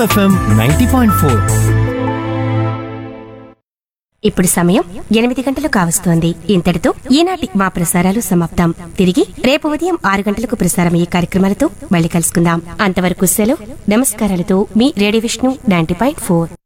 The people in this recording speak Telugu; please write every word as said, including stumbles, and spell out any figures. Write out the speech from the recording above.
FM ninety point four. ఇప్పుడు సమయం ఎనిమిది గంటలు కావస్తోంది. ఇంతటితో ఈనాటి మా ప్రసారాలు సమాప్తం. తిరిగి రేపు ఉదయం ఆరు గంటలకు ప్రసారమయ్యే కార్యక్రమాలతో మళ్ళీ కలుసుకుందాం. అంతవరకు సెలవు, నమస్కారాలతో మీ radio Vishnu ninety point four.